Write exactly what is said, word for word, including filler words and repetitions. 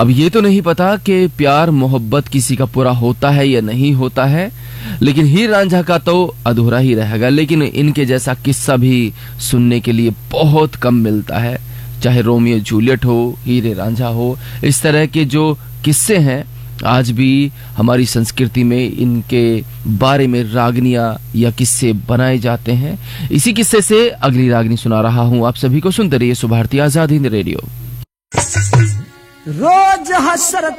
अब ये तो नहीं पता कि प्यार मोहब्बत किसी का पूरा होता है या नहीं होता है, लेकिन हीर रांझा का तो अधूरा ही रहेगा। लेकिन इनके जैसा किस्सा भी सुनने के लिए बहुत कम मिलता है, चाहे रोमियो जूलियट हो, हीरे रांझा हो। इस तरह के जो किस्से हैं आज भी हमारी संस्कृति में इनके बारे में रागनियां या किस्से बनाए जाते हैं। इसी किस्से से अगली रागनी सुना रहा हूं आप सभी को। सुनते रहिए सुभारती आजाद हिंद रेडियो। रोज हसरत